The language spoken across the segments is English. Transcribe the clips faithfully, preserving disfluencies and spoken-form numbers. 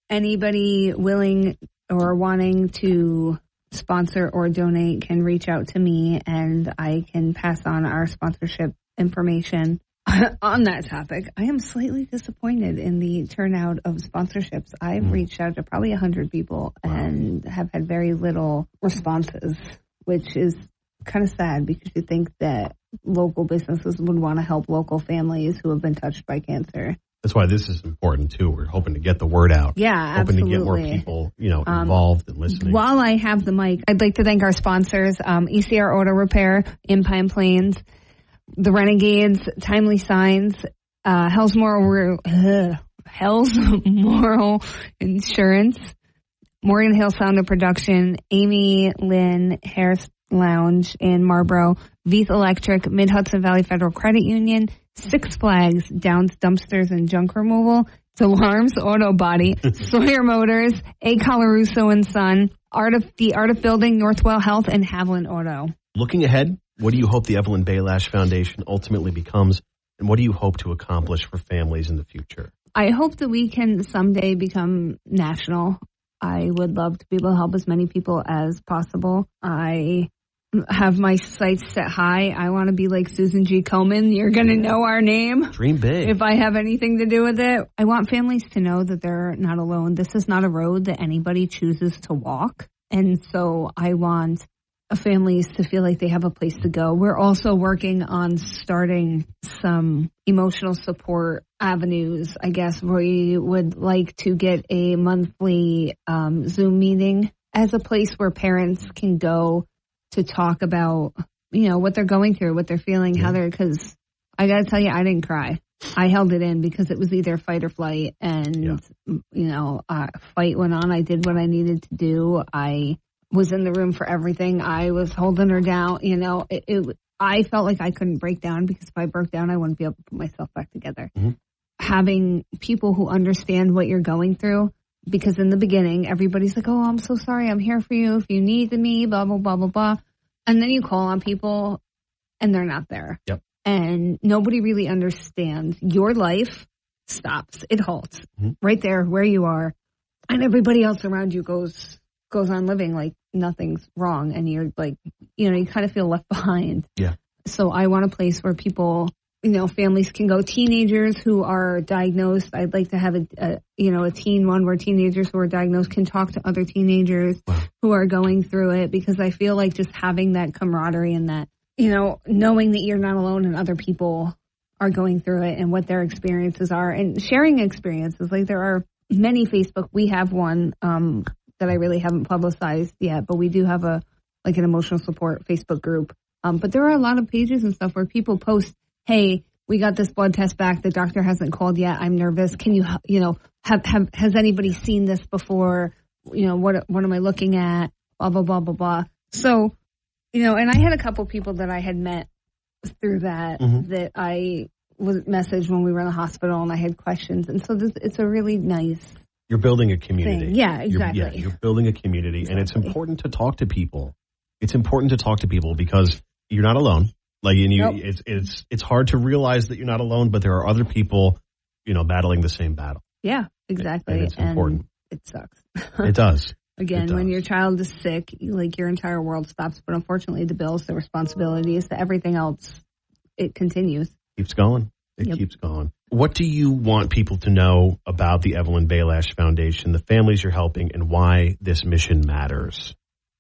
anybody willing or wanting to sponsor or donate can reach out to me, and I can pass on our sponsorship information on that topic. I am slightly disappointed in the turnout of sponsorships. I've mm. reached out to probably one hundred people wow. and have had very little responses, which is kind of sad because you think that local businesses would want to help local families who have been touched by cancer. That's why this is important, too. We're hoping to get the word out. Yeah, hoping absolutely. to get more people, you know, involved um, and listening. While I have the mic, I'd like to thank our sponsors, um, E C R Auto Repair in Pine Plains, the Renegades, Timely Signs, uh, Hell's Moral, uh, Hell's Moral Insurance, Morgan Hill Sound of Production, Amy Lynn Hair Lounge in Marlboro, Veith Electric, Mid-Hudson Valley Federal Credit Union, Six Flags, Downs Dumpsters and Junk Removal, Delarms Auto Body, Sawyer Motors, A. Colarusso and Son, Art of the Art of Building, Northwell Health, and Haviland Auto. Looking ahead, what do you hope the Evelyn Baylash Foundation ultimately becomes, and what do you hope to accomplish for families in the future? I hope that we can someday become national. I would love to be able to help as many people as possible. I have my sights set high. I want to be like Susan G. Komen. You're going to know our name. Dream big. If I have anything to do with it. I want families to know that they're not alone. This is not a road that anybody chooses to walk. And so I want families to feel like they have a place to go. We're also working on starting some emotional support avenues. I guess we would like to get a monthly um, Zoom meeting as a place where parents can go to talk about, you know, what they're going through, what they're feeling, how they're, because I got to tell you, I didn't cry. I held it in because it was either fight or flight. And, yeah. you know, uh, fight went on. I did what I needed to do. I was in the room for everything. I was holding her down. You know, it, it I felt like I couldn't break down because if I broke down, I wouldn't be able to put myself back together. Mm-hmm. Having people who understand what you're going through, because in the beginning, everybody's like, oh, I'm so sorry. I'm here for you. If you need me, blah, blah, blah, blah, blah. And then you call on people and they're not there. Yep. And nobody really understands. Your life stops. It halts mm-hmm. right there where you are. And everybody else around you goes goes on living like nothing's wrong. And you're like, you know, you kind of feel left behind. Yeah. So I want a place where people, you know, families can go. Teenagers who are diagnosed, I'd like to have a, a you know, a teen one where teenagers who are diagnosed can talk to other teenagers wow. who are going through it, because I feel like just having that camaraderie and that, you know, knowing that you're not alone and other people are going through it and what their experiences are and sharing experiences. Like there are many Facebook. We have one um, that I really haven't publicized yet, but we do have a, like an emotional support Facebook group. Um, but there are a lot of pages and stuff where people post, hey, we got this blood test back. The doctor hasn't called yet. I'm nervous. Can you, you know, have, have, has anybody seen this before? You know, what, what am I looking at? Blah, blah, blah, blah, blah. So, you know, and I had a couple people that I had met through that, mm-hmm. that I was messaged when we were in the hospital and I had questions. And so this, it's a really nice You're building a community. thing. Yeah, exactly. You're, yeah, you're building a community. Exactly. And it's important to talk to people. It's important to talk to people because you're not alone. Like, and you, nope. it's it's it's hard to realize that you're not alone, but there are other people, you know, battling the same battle. Yeah, exactly. And, and it's and important. It sucks. It does. Again, it does. When your child is sick, like your entire world stops. But unfortunately, the bills, the responsibilities, the everything else, it continues. Keeps going. It yep. keeps going. What do you want people to know about the Evelyn Baylash Foundation, the families you're helping, and why this mission matters?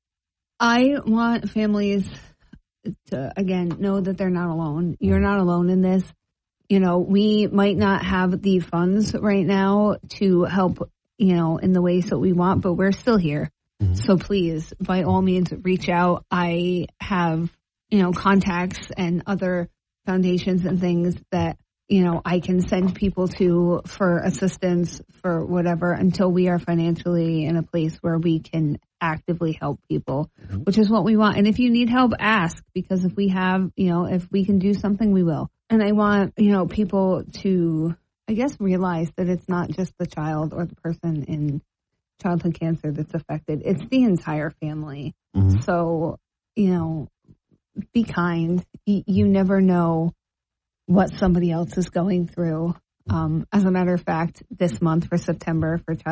I want families to, again, know that they're not alone. You're not alone in this. You know, we might not have the funds right now to help, you know, in the ways that we want, but we're still here. Mm-hmm. So please, by all means, reach out. I have, you know, contacts and other foundations and things that, you know, I can send people to for assistance, for whatever, until we are financially in a place where we can actively help people, mm-hmm. which is what we want. And if you need help, ask, because if we have, you know, if we can do something, we will. And I want, you know, people to, I guess, realize that it's not just the child or the person in childhood cancer that's affected. It's the entire family. Mm-hmm. So, you know, be kind. Y- you never know what somebody else is going through. Um, as a matter of fact, this month for September for child